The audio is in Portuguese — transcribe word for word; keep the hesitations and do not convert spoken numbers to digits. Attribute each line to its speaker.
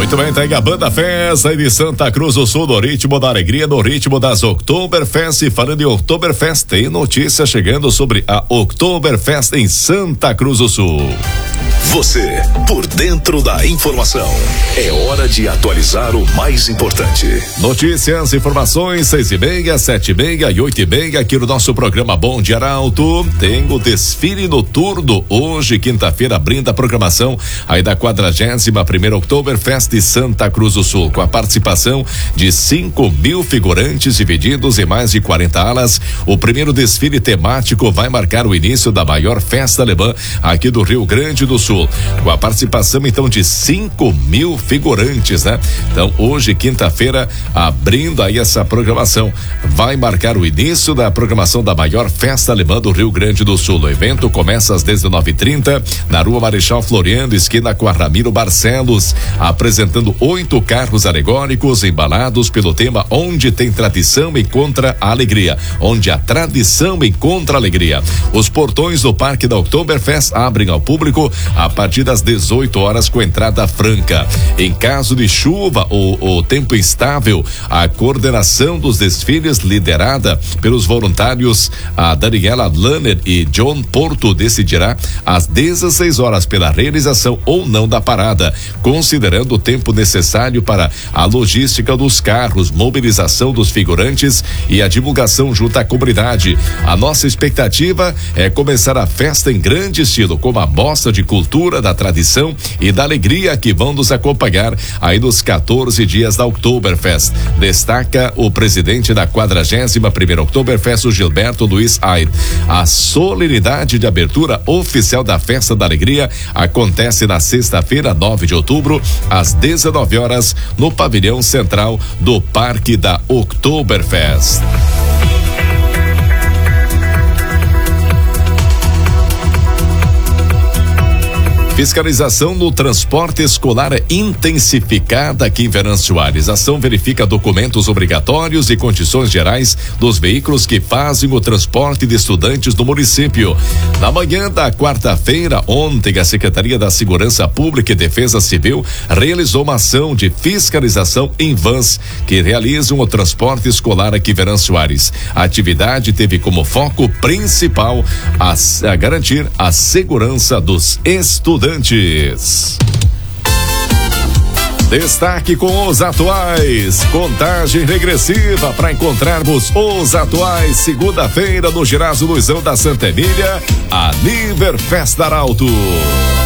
Speaker 1: Muito bem, tá aí a Banda Festa de Santa Cruz do Sul, no ritmo da alegria, no ritmo das Oktoberfest. E falando em Oktoberfest, tem notícia chegando sobre a Oktoberfest em Santa Cruz do Sul.
Speaker 2: Você, por dentro da informação. É hora de atualizar o mais importante.
Speaker 1: Notícias, informações, seis e meia, sete e meia e oito e meia, aqui no nosso programa Bom Dia Arauto. Tem o desfile noturno hoje, quinta-feira, abrindo a programação aí da quadragésima primeira Oktoberfest de Santa Cruz do Sul, com a participação de cinco mil figurantes divididos em mais de quarenta alas. O primeiro desfile temático vai marcar o início da maior festa alemã aqui do Rio Grande do Sul, com a participação então de cinco mil figurantes, né? Então hoje, quinta-feira, abrindo aí essa programação, vai marcar o início da programação da maior festa alemã do Rio Grande do Sul. O evento começa às dezenove e trinta na Rua Marechal Floriano, esquina com a Ramiro Barcelos, apresentando oito carros alegóricos embalados pelo tema Onde tem tradição encontra a alegria, onde a tradição encontra a alegria. Os portões do Parque da Oktoberfest abrem ao público a partir das dezoito horas com entrada franca. Em caso de chuva ou, ou tempo instável, a coordenação dos desfiles, liderada pelos voluntários a Daniela Lanner e John Porto, decidirá às dezesseis horas pela realização ou não da parada, considerando o tempo necessário para a logística dos carros, mobilização dos figurantes e a divulgação junto à comunidade. A nossa expectativa é começar a festa em grande estilo, com uma mostra de cultura, da tradição e da alegria que vão nos acompanhar aí nos quatorze dias da Oktoberfest. Destaca o presidente da quadragésima primeira Oktoberfest, o Gilberto Luiz Aid. A solenidade de abertura oficial da Festa da Alegria acontece na sexta-feira, nove de outubro, às dezenove horas, no pavilhão central do Parque da Oktoberfest. Fiscalização no transporte escolar é intensificada aqui em Venâncio Aires. A ação verifica documentos obrigatórios e condições gerais dos veículos que fazem o transporte de estudantes no município. Na manhã da quarta-feira, ontem, a Secretaria da Segurança Pública e Defesa Civil realizou uma ação de fiscalização em vans que realizam o transporte escolar aqui em Venâncio Aires. A atividade teve como foco principal a, a garantir a segurança dos estudantes. Destaque com os atuais. Contagem regressiva para encontrarmos os atuais. Segunda-feira no Ginásio Luizão da Santa Emília, Aniverfest Arauto.